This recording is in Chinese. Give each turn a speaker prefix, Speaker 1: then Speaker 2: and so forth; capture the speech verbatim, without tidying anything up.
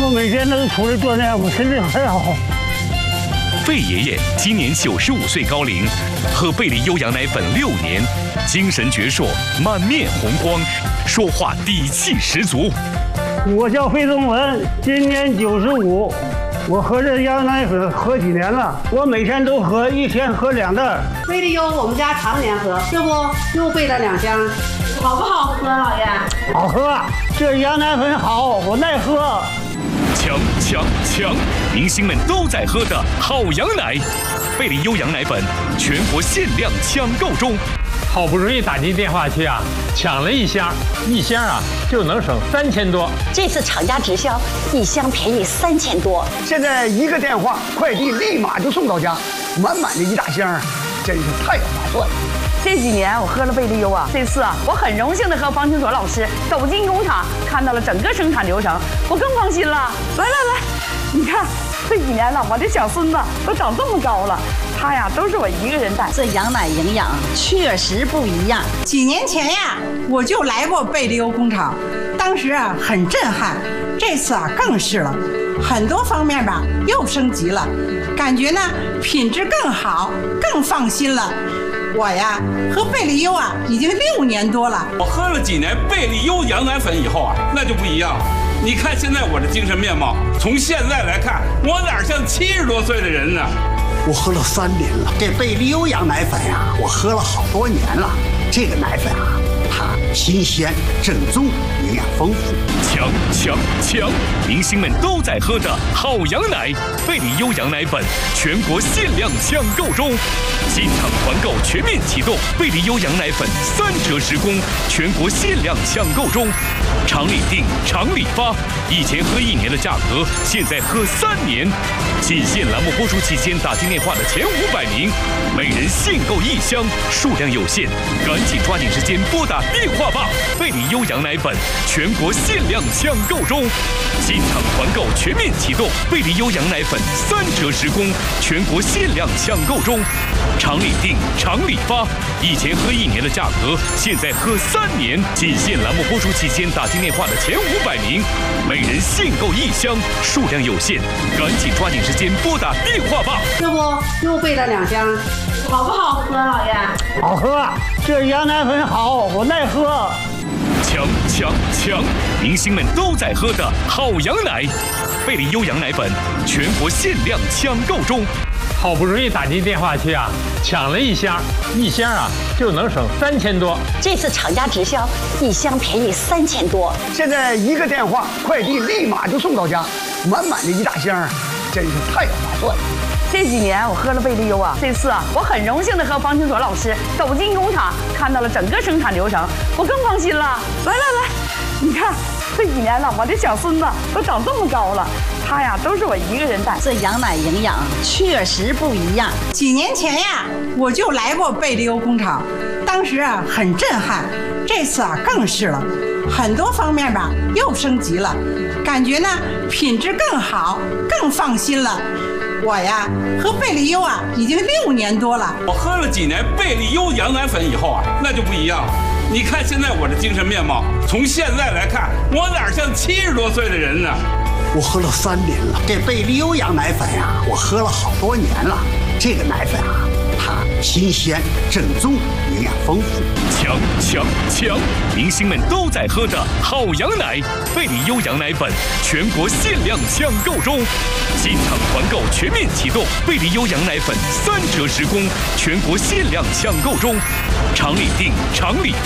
Speaker 1: 我每天都出来锻炼，我身体很好。
Speaker 2: 贝爷爷今年九十五岁高龄，喝贝利优羊奶粉六年，精神矍铄，满面红光，说话底气十足。
Speaker 1: 我叫费宗文，今年九十五，我喝这羊奶粉喝几年了，我每天都喝，一天喝两袋。
Speaker 3: 贝利优我们家常年喝，这不又备了两箱，好不好喝，老爷？
Speaker 1: 好喝，这羊奶粉好，我耐喝。
Speaker 2: 强强强！明星们都在喝的好羊奶，贝利优羊奶粉全国限量抢购中。
Speaker 4: 好不容易打进电话去啊，抢了一箱，一箱啊就能省三千多。
Speaker 5: 这次厂家直销，一箱便宜三千多。
Speaker 6: 现在一个电话，快递立马就送到家，满满的一大箱，真是太划算了。
Speaker 7: 这几年我喝了贝利优啊，这次啊，我很荣幸的和方清所老师走进工厂，看到了整个生产流程，我更放心了。来来来，你看这几年了，我这小孙子都长这么高了，他呀都是我一个人带。
Speaker 5: 这羊奶营养确实不一样。
Speaker 8: 几年前呀，我就来过贝利优工厂，当时啊很震撼，这次啊更是了，很多方面吧又升级了，感觉呢品质更好，更放心了。我呀，喝贝利优啊，已经六年多了。
Speaker 9: 我喝了几年贝利优羊奶粉以后啊，那就不一样了。你看现在我的精神面貌，从现在来看，我哪像七十多岁的人呢？
Speaker 6: 我喝了三年了，这贝利优羊奶粉呀、啊，我喝了好多年了。这个奶粉啊，它新鲜、正宗，营养丰富。
Speaker 2: 强强强！明星们都在喝的好羊奶，贝利优羊奶粉全国限量抢购中。进场团购全面启动，贝利优羊奶粉三折十公，全国限量抢购中。厂里订，厂里发，以前喝一年的价格，现在喝三年。仅限栏目播出期间打进电话的前五百名，每人限购一箱，数量有限，赶紧抓紧时间拨打电话吧！贝利优羊奶粉全国限量抢购中，进场团购全面启动，贝利优羊奶粉三折十公，全国限量抢购中。厂里订，厂里发，以前喝一年的价格，现在喝三年。仅限栏目播出期间打进电话的前五百名，每人限购一箱，数量有限，赶紧抓紧时间拨打电话吧！
Speaker 3: 这不又备了两箱，好不好喝，老爷？
Speaker 1: 好喝，这羊奶粉好，我耐喝。
Speaker 2: 强强强！明星们都在喝的好羊奶，贝利优羊奶粉全国限量抢购中。
Speaker 4: 好不容易打进电话去啊，抢了一箱，一箱啊就能省三千多。
Speaker 5: 这次厂家直销，一箱便宜三千多。
Speaker 6: 现在一个电话，快递立马就送到家，满满的一大箱，真是太划算了。
Speaker 7: 这几年我喝了贝利优啊，这次啊，我很荣幸的和方清所老师走进工厂，看到了整个生产流程，我更放心了。来来来，你看这几年了，我这小孙子都长这么高了，他呀都是我一个人带。
Speaker 5: 这羊奶营养确实不一样。
Speaker 8: 几年前呀，我就来过贝利优工厂，当时啊很震撼，这次啊更是了，很多方面吧又升级了，感觉呢品质更好，更放心了。我呀，喝贝利优啊，已经六年多了。
Speaker 9: 我喝了几年贝利优羊奶粉以后啊，那就不一样了。你看现在我的精神面貌，从现在来看，我哪像七十多岁的人呢？
Speaker 6: 我喝了三年了，这贝利优羊奶粉呀、啊，我喝了好多年了。这个奶粉啊，它新鲜、正宗，营养丰富。
Speaker 2: 强强强！明星们都在喝的好羊奶，贝利优羊奶粉全国限量抢购中。进场团购全面启动，贝利优羊奶粉三折十公，全国限量抢购中。厂里订，厂里发。